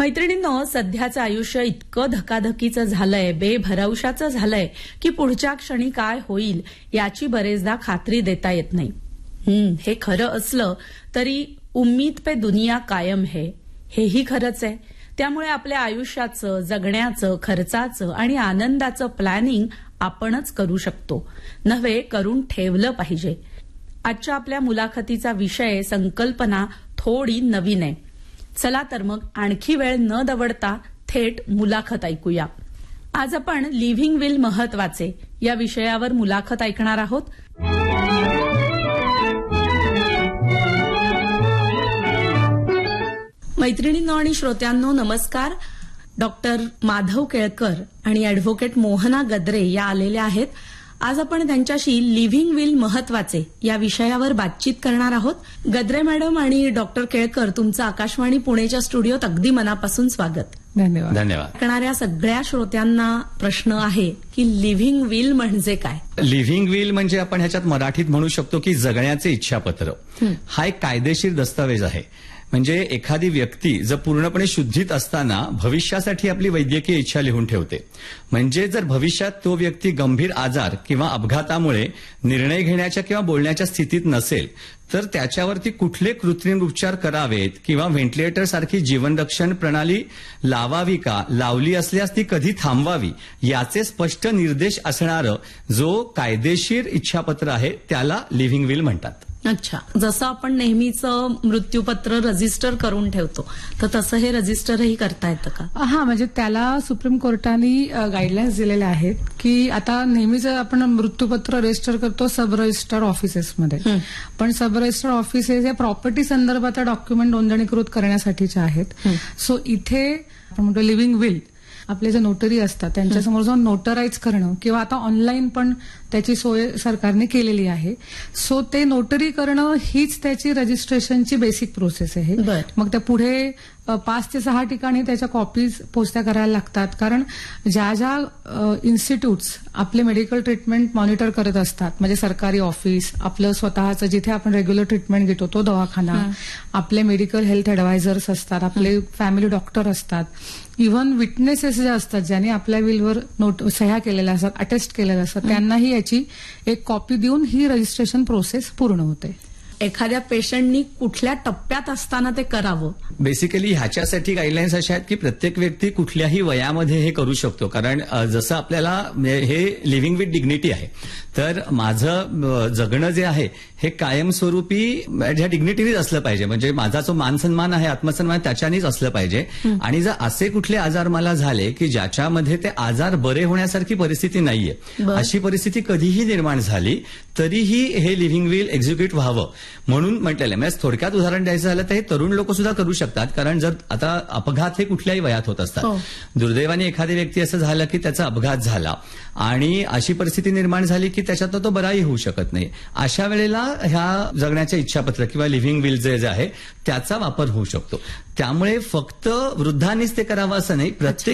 मैत्रिणींनो, सध्याचं आयुष्य इतकं धकाधकीचं झालंय, बेभरवशाचं झालंय की पुढच्या क्षणी काय होईल याची बरेचदा खात्री देता येत नाही. हे खरं असलं तरी उम्मीद पे दुनिया कायम है हेही खरंच आहे. त्यामुळे आपल्या आयुष्याचं, जगण्याचं, खर्चाचं आणि आनंदाचं प्लॅनिंग आपणच करू शकतो, नव्हे करून ठेवलं पाहिजे. आजच्या आपल्या मुलाखतीचा विषय, संकल्पना थोडी नवीन आहे. चला तर मग आणखी वेळ न दवडता थेट मुलाखत ऐकूया. आज आपण लिव्हिंग विल महत्वाचे या विषयावर मुलाखत ऐकणार आहोत. मैत्रिणींनो आणि श्रोत्यांनो, नमस्कार. डॉक्टर माधव केळकर आणि अॅडव्होकेट मोहना गद्रे या आलेल्या आहेत. आज आपण त्यांच्याशी लिव्हिंग विल महत्वाचे या विषयावर बातचीत करणार आहोत. गद्रे मॅडम आणि डॉक्टर केळकर, तुमचं आकाशवाणी पुणेच्या स्टुडिओत अगदी मनापासून स्वागत. धन्यवाद. ऐकणाऱ्या सगळ्या श्रोत्यांना प्रश्न आहे की लिव्हिंग विल म्हणजे काय? लिव्हिंग विल म्हणजे आपण ह्याच्यात मराठीत म्हणू शकतो की जगण्याचे इच्छापत्र. हा एक कायदेशीर दस्तावेज आहे. म्हणजे एखादी व्यक्ती जर पूर्णपणे शुद्धीत असताना भविष्यासाठी आपली वैद्यकीय इच्छा लिहून ठेवते. म्हणजे जर भविष्यात तो व्यक्ती गंभीर आजार किंवा अपघातामुळे निर्णय घेण्याच्या किंवा बोलण्याच्या स्थितीत नसेल तर त्याच्यावरती कुठले कृत्रिम उपचार करावेत किंवा व्हेंटिलेटर सारखी जीवनरक्षण प्रणाली लावावी का, लावली असल्यास ती कधी थांबवावी याचे स्पष्ट निर्देश असणारं जो कायदेशीर इच्छापत्र आहे त्याला लिव्हिंग विल म्हणतात. अच्छा, जसं आपण नेहमीचं मृत्यूपत्र रजिस्टर करून ठेवतो तर तसं हे रजिस्टरही करता येतं का? हा, म्हणजे त्याला सुप्रीम कोर्टाने गाईडलाईन्स दिलेल्या आहेत की आता नेहमीच आपण मृत्यूपत्र रजिस्टर करतो सब रजिस्टर ऑफिसेसमध्ये, पण सब रजिस्टर ऑफिसेस या प्रॉपर्टी संदर्भातले डॉक्युमेंट नोंदणीकृत करण्यासाठीचे आहेत. सो इथे आपण म्हणतो लिव्हिंग विल आपले जे नोटरी असतात त्यांच्यासमोर जाऊन नोटराईज करणं किंवा आता ऑनलाईन पण त्याची सोय सरकारने केलेली आहे. सो ते नोटरी करणं हीच त्याची रजिस्ट्रेशनची बेसिक प्रोसेस आहे. मग त्या पुढे 5 ते 6 ठिकाणी त्याच्या कॉपीज पोचत्या करायला लागतात. कारण ज्या ज्या इन्स्टिट्यूट्स आपले मेडिकल ट्रीटमेंट मॉनिटर करत असतात, म्हणजे सरकारी ऑफिस, आपलं स्वतःचं जिथे आपण रेग्युलर ट्रीटमेंट घेतो तो दवाखाना, आपले मेडिकल हेल्थ ऍडवायझर्स असतात, आपले फॅमिली डॉक्टर असतात, इव्हन विटनेसेस जे असतात ज्यांनी आपल्या विलवर सह्या केलेल्या असतात, अटेस्ट केलेल्या असतात, त्यांनाही याची एक कॉपी देऊन ही रजिस्ट्रेशन प्रोसेस पूर्ण होते. एखाद्या पेशंटनी कुठल्या टप्प्यात असताना ते करावं? बेसिकली ह्याच्यासाठी गाईडलाईन्स अशा आहेत की प्रत्येक व्यक्ती कुठल्याही वयामध्ये हे करू शकतो. कारण जसं आपल्याला हे लिव्हिंग विथ डिग्निटी आहे, तर माझं जगणं जे आहे हे कायमस्वरूपी ह्या डिग्निटीनेच असलं पाहिजे. म्हणजे माझा जो मानसन्मान आहे, आत्मसन्मान, त्याच्यानेच असलं पाहिजे. आणि जर असे कुठले आजार मला झाले की ज्याच्यामध्ये ते आजार बरे होण्यासारखी परिस्थिती नाहीये, अशी परिस्थिती कधीही निर्माण झाली तरीही हे लिव्हिंग विल एक्झिक्यूट व्हावं म्हणून म्हटलेलं आहे. म्हणजे थोडक्यात उदाहरण द्यायचं झालं तर हे तरुण लोक सुद्धा करू शकतात. कारण जर आता अपघात हे कुठल्याही वयात होत असतात. दुर्दैवाने एखादी व्यक्ती असं झालं की त्याचा अपघात झाला आणि अशी परिस्थिती निर्माण झाली की त्याच्यात तो बराही होऊ शकत नाही, अशा वेळेला ह्या जगण्याच्या इच्छापत्र किंवा लिव्हिंग विल जे आहे त्याचा वापर होऊ शकतो. त्यामुळे फक्त वृद्धांनीच ते करावं असं नाही, प्रत्येक